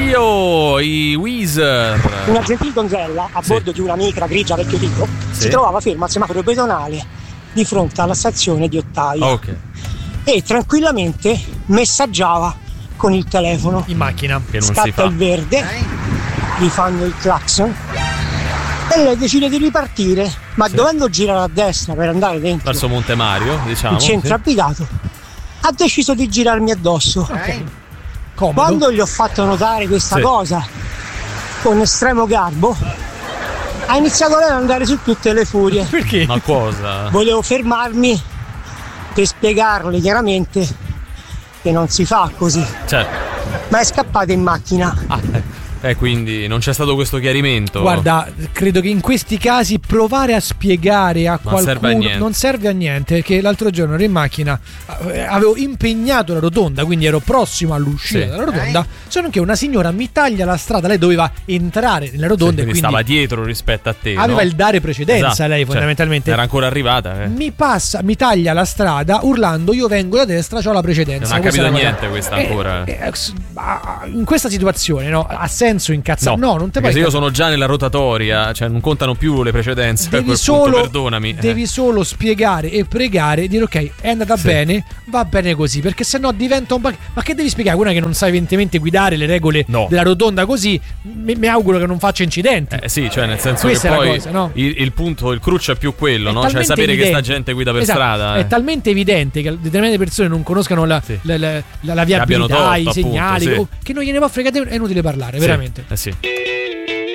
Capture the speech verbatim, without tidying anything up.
Dio, i Weezer. Una gentile donzella a Sì. bordo di una micra grigia vecchio tipo Sì. si trovava ferma al semaforo pedonale di fronte alla stazione di Ottaia Ok. e tranquillamente messaggiava con il telefono. In macchina. Che non si Scatta fa. il verde, gli fanno il clacson e lei decide di ripartire, ma Sì. dovendo girare a destra per andare dentro Verso Monte Mario, diciamo. il centro sì. abitato, ha deciso di girarmi addosso. Comodo. Quando gli ho fatto notare questa Sì. cosa con estremo garbo, ha iniziato lei ad andare su tutte le furie. Perché? Ma cosa? Volevo fermarmi per spiegarle chiaramente che non si fa così, Certo. ma è scappata in macchina. Ah, ecco. Eh, quindi non c'è stato questo chiarimento. Guarda, credo che in questi casi provare a spiegare a Non serve a qualcuno niente. non serve a niente, perché l'altro giorno ero in macchina, eh, avevo impegnato la rotonda, quindi ero prossimo all'uscita Sì. della rotonda, solo che una signora mi taglia la strada, lei doveva entrare nella rotonda Sì, e quindi quindi stava dietro rispetto a te. aveva no? il dare precedenza, Esatto, lei cioè, fondamentalmente. era ancora arrivata. Eh. Mi passa, mi taglia la strada urlando io vengo da destra, c'ho la precedenza. Non ha Questa capito è la cosa. niente questa Eh, ancora. eh, eh, s- ah, in questa situazione, no? Ha senso incazzare? No, non te perché puoi se io incazzare. sono già nella rotatoria, cioè non contano più le precedenze. a Devi quel solo, punto, perdonami. Eh. devi solo spiegare e pregare e dire ok, è andata Sì. bene, va bene così, perché sennò diventa un po'. Ma che devi spiegare? Una che non sa evidentemente guidare le regole No. della rotonda così, mi, mi auguro che non faccia incidenti. Eh, sì, cioè nel senso Questa che è la poi cosa, no? il, il punto, il cruccio è più quello, È no? Cioè talmente sapere che sta evidente. gente guida per Esatto, strada. è eh. talmente evidente che determinate persone non conoscano la, Sì. la, la, la, la abbiano viabilità, torto, i appunto, segnali, sì. o- che non gliene può fregare, è inutile parlare, Sì, veramente. eh sì.